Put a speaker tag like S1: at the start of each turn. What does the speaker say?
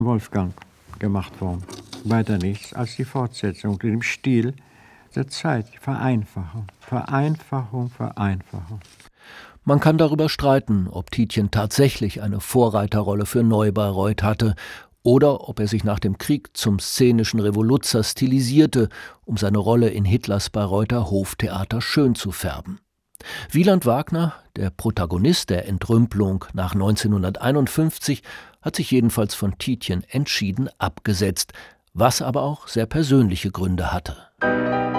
S1: Wolfgang gemacht worden. Weiter nichts als die Fortsetzung in dem Stil der Zeit. Vereinfachung, Vereinfachung, Vereinfachung.
S2: Man kann darüber streiten, ob Tietjen tatsächlich eine Vorreiterrolle für Neu-Bayreuth hatte oder ob er sich nach dem Krieg zum szenischen Revoluzer stilisierte, um seine Rolle in Hitlers Bayreuther Hoftheater schön zu färben. Wieland Wagner, der Protagonist der Entrümpelung nach 1951, hat sich jedenfalls von Tietjen entschieden abgesetzt, was aber auch sehr persönliche Gründe hatte.